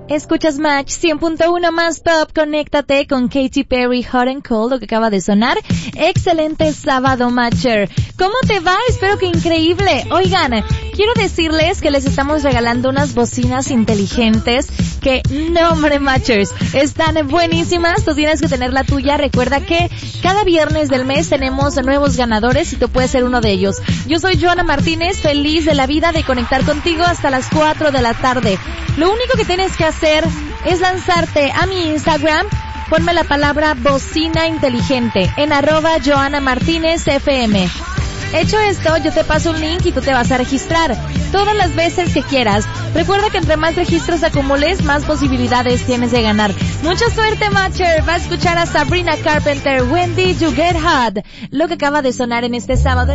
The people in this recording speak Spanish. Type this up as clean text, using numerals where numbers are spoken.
Escuchas Match 100.1 más pop, conéctate con Katy Perry, Hot and Cold, lo que acaba de sonar. Excelente sábado, Matcher. ¿Cómo te va? Espero que increíble. Oigan, quiero decirles que les estamos regalando unas bocinas inteligentes que, no hombre, Matchers, están buenísimas. Tú tienes que tener la tuya. Recuerda que cada viernes del mes tenemos nuevos ganadores y tú puedes ser uno de ellos. Yo soy Joana Martínez, feliz de la vida de conectar contigo hasta las 4 de la tarde. Lo único que tienes que hacer es lanzarte a mi Instagram. Ponme la palabra bocina inteligente en @JoanaMartinezFM. Hecho esto, yo te paso un link y tú te vas a registrar todas las veces que quieras. Recuerda que entre más registros acumules, más posibilidades tienes de ganar. Mucha suerte, Matcher. Va a escuchar a Sabrina Carpenter, When Did You Get Hot, lo que acaba de sonar en este sábado.